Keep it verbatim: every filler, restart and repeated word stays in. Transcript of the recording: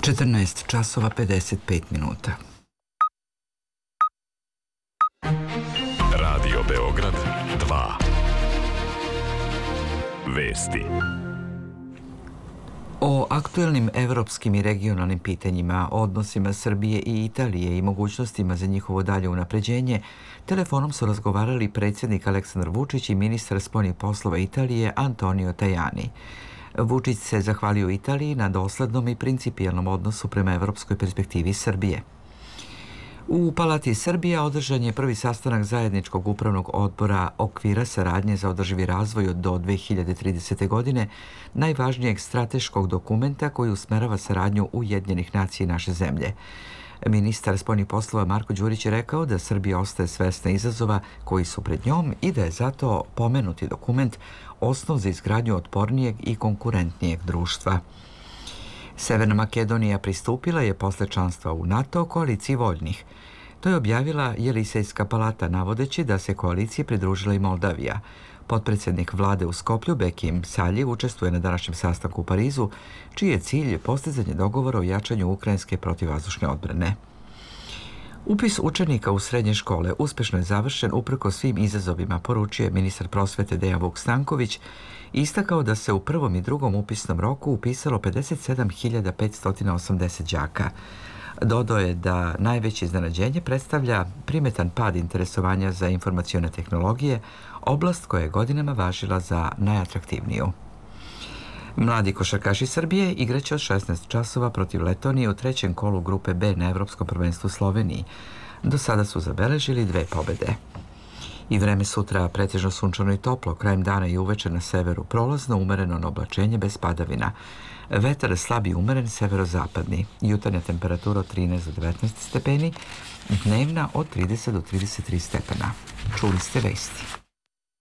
četrnaest časova pedeset pet minuta. Radio Beograd dva. Vesti. O aktuelnim evropskim i regionalnim pitanjima, odnosima Srbije i Italije i mogućnostima za njihovo dalje unapređenje, telefonom su razgovarali predsjednik Aleksandar Vučić i ministar spoljnih poslova Italije Antonio Tajani. Vučić se zahvalio Italiji na doslednom i principijelnom odnosu prema evropskoj perspektivi Srbije. U Palati Srbija održan je prvi sastanak zajedničkog upravnog odbora okvira saradnje za održivi razvoj do dve hiljade tridesete. godine, najvažnijeg strateškog dokumenta koji usmerava saradnju Ujedinjenih nacija i naše zemlje. Ministar spoljnih poslova Marko Đurić je rekao da Srbija ostaje svesna izazova koji su pred njom i da je zato pomenuti dokument osnov za izgradnju otpornijeg i konkurentnijeg društva. Severna Makedonija pristupila je posle članstva u NATO koaliciji voljnih. To je objavila Jelisejska palata navodeći da se koaliciji pridružila i Moldavija. Potpredsjednik vlade u Skoplju Bekim Saljiv učestvuje na današnjem sastanku u Parizu, čiji je cilj postizanje dogovora o jačanju ukrajinske protivvazdušne odbrane. Upis učenika u srednje škole uspešno je završen uprkos svim izazovima, poručio je ministar prosvete Dejan Vuk Stanković i istakao da se u prvom i drugom upisnom roku upisalo pedeset sedam hiljada petsto osamdeset đaka. Dodao je da najveće iznenađenje predstavlja primetan pad interesovanja za informacione tehnologije, oblast koja je godinama važila za najatraktivniju. Mladi košarkaši Srbije igraće od šesnaest časova protiv Letonije u trećem kolu grupe B na Evropskom prvenstvu Sloveniji. Do sada su zabeležili dve pobede. I vreme sutra pretežno sunčano i toplo, krajem dana i uveče na severu prolazno, umereno na oblačenje bez padavina. Vetar slab i umeren severozapadni, jutarnja temperatura od trinaest do devetnaest stepeni, dnevna od trideset do trideset tri stepena. Čuli ste vesti.